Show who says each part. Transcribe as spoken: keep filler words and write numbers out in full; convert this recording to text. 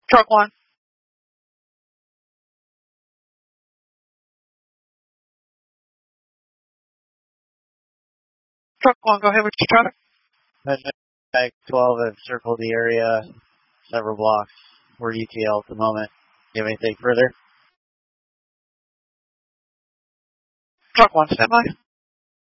Speaker 1: Truck one. Truck one, go ahead with your traffic.
Speaker 2: Medivac twelve have circled the area, several blocks. We're U T L at the moment. Do you have anything further?
Speaker 1: Truck one, stand by.